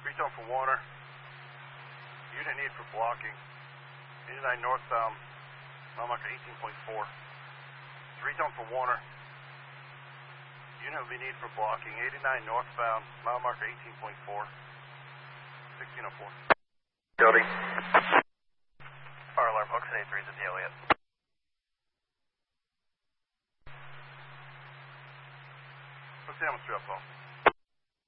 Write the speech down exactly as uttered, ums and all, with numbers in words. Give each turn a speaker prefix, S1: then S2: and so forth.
S1: three tone for Warner. Unit need for blocking. eighty-nine northbound, mile marker eighteen point four. three tone for Warner. Unit will be need for blocking. eighty-nine northbound, mile marker eighteen point four. sixteen oh four.
S2: Cody.
S3: Fire alarm, Oaks eighty-three to the Elliott.
S1: What's the atmosphere up, Paul?